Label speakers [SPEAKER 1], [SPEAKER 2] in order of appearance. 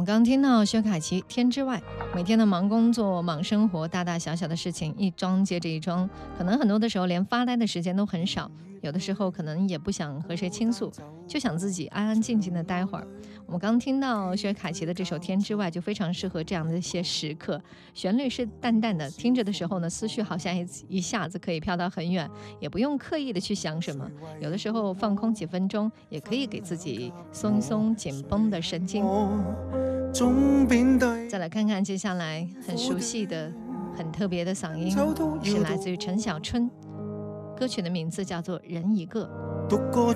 [SPEAKER 1] 刚听到薛凯琪《天之外》，每天的忙工作、忙生活，大大小小的事情一桩接着一桩，可能很多的时候连发呆的时间都很少，有的时候可能也不想和谁倾诉，就想自己安安静静的待会儿。我们刚听到薛凯琪的这首《天之外》，就非常适合这样的一些时刻。旋律是淡淡的，听着的时候呢，思绪好像一下子可以飘到很远，也不用刻意的去想什么。有的时候放空几分钟，也可以给自己松一松紧绷的神经。再来看看接下来很熟悉的、很特别的嗓音，是来自于陈小春，歌曲的名字叫做《人一个》。
[SPEAKER 2] 獨個